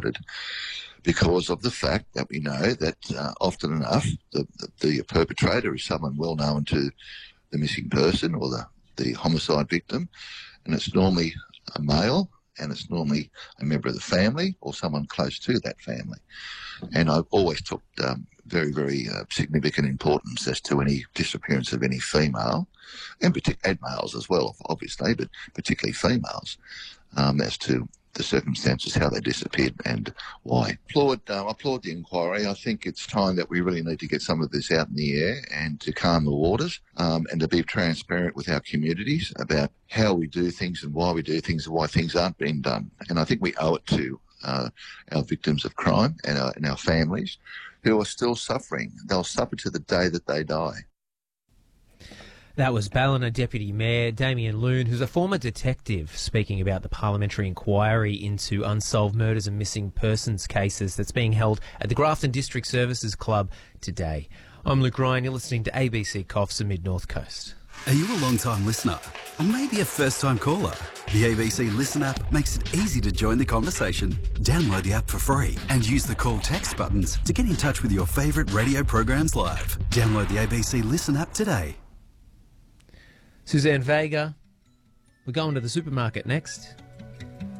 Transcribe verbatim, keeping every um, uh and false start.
supported because of the fact that we know that uh, often enough the, the, the perpetrator is someone well known to the missing person or the, the homicide victim, and it's normally a male, and it's normally a member of the family or someone close to that family. And I've always took um, very, very uh, significant importance as to any disappearance of any female, and, partic- and males as well, obviously, but particularly females, um, as to the circumstances, how they disappeared and why. I applaud, um, I applaud the inquiry. I think it's time that we really need to get some of this out in the air and to calm the waters, um, and to be transparent with our communities about how we do things and why we do things and why things aren't being done. And I think we owe it to uh, our victims of crime and our, and our families who are still suffering. They'll suffer to the day that they die. That was Ballina Deputy Mayor Damien Loon, who's a former detective, speaking about the parliamentary inquiry into unsolved murders and missing persons cases that's being held at the Grafton District Services Club today. I'm Luke Ryan, you're listening to A B C Coffs and Mid-North Coast. Are you a long-time listener? Or maybe a first-time caller? The A B C Listen app makes it easy to join the conversation. Download the app for free and use the call text buttons to get in touch with your favourite radio programs live. Download the A B C Listen app today. Suzanne Vega, we're going to the supermarket next.